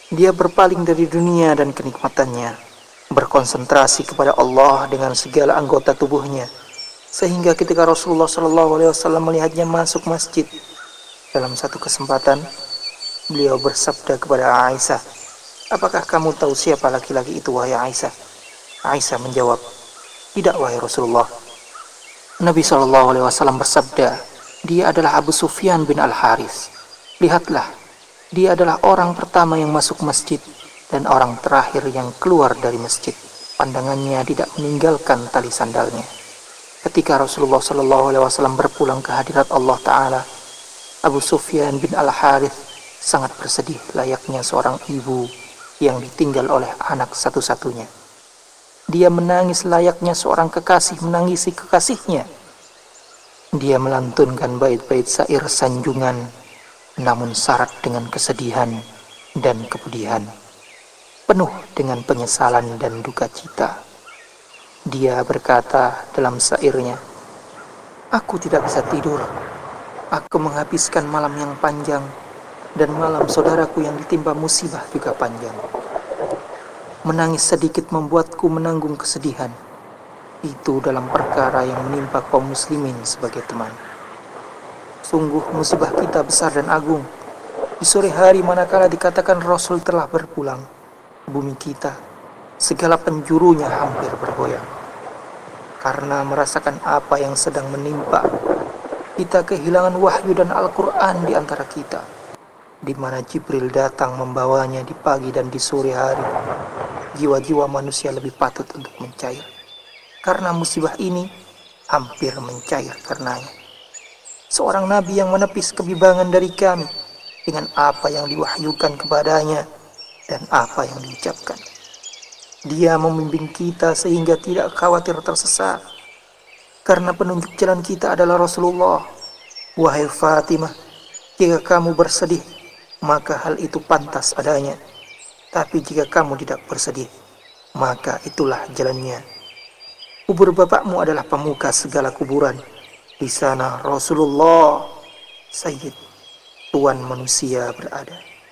Dia berpaling dari dunia dan kenikmatannya, berkonsentrasi kepada Allah dengan segala anggota tubuhnya, sehingga ketika Rasulullah SAW melihatnya masuk masjid, dalam satu kesempatan beliau bersabda kepada Aisyah, "Apakah kamu tahu siapa laki-laki itu, wahai Aisyah?" Aisyah menjawab, "Tidak, wahai Rasulullah." Nabi SAW bersabda, "Dia adalah Abu Sufyan bin Al-Haris. Lihatlah, dia adalah orang pertama yang masuk masjid dan orang terakhir yang keluar dari masjid. Pandangannya tidak meninggalkan tali sandalnya." Ketika Rasulullah SAW berpulang ke hadirat Allah Ta'ala, Abu Sufyan bin Al-Harith sangat bersedih layaknya seorang ibu yang ditinggal oleh anak satu-satunya. Dia menangis layaknya seorang kekasih menangisi kekasihnya. Dia melantunkan bait-bait syair sanjungan, namun syarat dengan kesedihan dan kepedihan, penuh dengan penyesalan dan duka cita. Dia berkata dalam syairnya, "Aku tidak bisa tidur. Aku menghabiskan malam yang panjang, dan malam saudaraku yang ditimpa musibah juga panjang. Menangis sedikit membuatku menanggung kesedihan. Itu dalam perkara yang menimpa kaum muslimin sebagai teman. Sungguh musibah kita besar dan agung. Di sore hari manakala dikatakan Rasul telah berpulang, bumi kita, segala penjurunya hampir bergoyang. Karena merasakan apa yang sedang menimpa, kita kehilangan wahyu dan Al-Quran di antara kita, di mana Jibril datang membawanya di pagi dan di sore hari. Jiwa-jiwa manusia lebih patut untuk mencair, karena musibah ini hampir mencair karenanya. Seorang nabi yang menepis kebimbangan dari kami dengan apa yang diwahyukan kepadanya dan apa yang diucapkan. Dia membimbing kita sehingga tidak khawatir tersesat, karena penunjuk jalan kita adalah Rasulullah. Wahai Fatimah, jika kamu bersedih, maka hal itu pantas adanya. Tapi jika kamu tidak bersedih, maka itulah jalannya. Kubur bapakmu adalah pemuka segala kuburan. Di sana Rasulullah, Sayyid, Tuan manusia berada."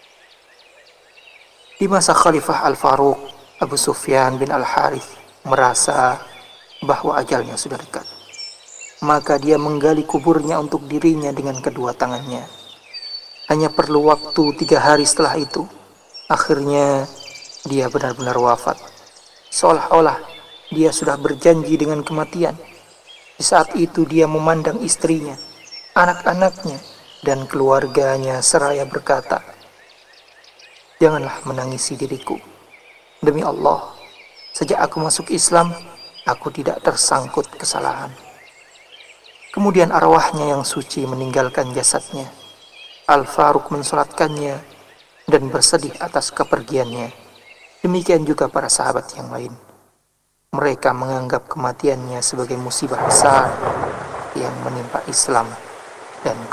Di masa Khalifah Al-Faruq, Abu Sufyan bin Al-Harith merasa bahwa ajalnya sudah dekat. Maka dia menggali kuburnya untuk dirinya dengan kedua tangannya. Hanya perlu waktu 3 hari setelah itu, akhirnya dia benar-benar wafat. Seolah-olah dia sudah berjanji dengan kematian. Di saat itu dia memandang istrinya, anak-anaknya, dan keluarganya seraya berkata, "Janganlah menangisi diriku. Demi Allah, sejak aku masuk Islam, aku tidak tersangkut kesalahan." Kemudian arwahnya yang suci meninggalkan jasadnya. Al-Faruq mensolatkannya dan bersedih atas kepergiannya. Demikian juga para sahabat yang lain. Mereka menganggap kematiannya sebagai musibah besar yang menimpa Islam dan